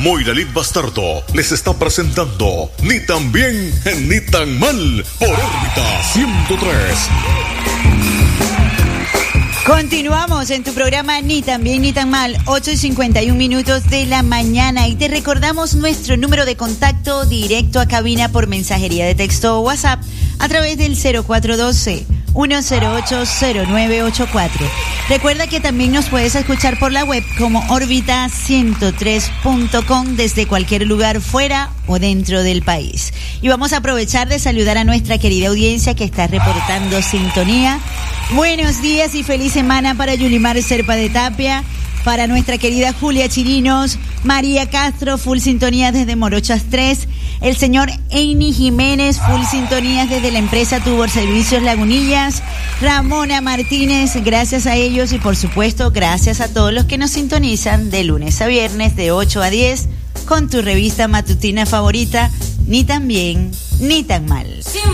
Moiralit Bastardo les está presentando Ni tan bien ni tan mal por órbita 103. Continuamos en tu programa Ni tan bien ni tan mal, 8:51 de la mañana, y te recordamos nuestro número de contacto directo a cabina por mensajería de texto o WhatsApp a través del 0412-108-0984. Recuerda que también nos puedes escuchar por la web como orbita103.com desde cualquier lugar fuera o dentro del país. Y vamos a aprovechar de saludar a nuestra querida audiencia que está reportando sintonía. Buenos días y feliz semana para Yulimar Serpa de Tapia, para nuestra querida Julia Chirinos, María Castro, full sintonía desde Morochas 3, el señor Eini Jiménez, full sintonías desde la empresa Tubor Servicios Lagunillas, Ramona Martínez, gracias a ellos y por supuesto gracias a todos los que nos sintonizan de lunes a viernes de 8 a 10 con tu revista matutina favorita, Ni tan bien ni tan mal.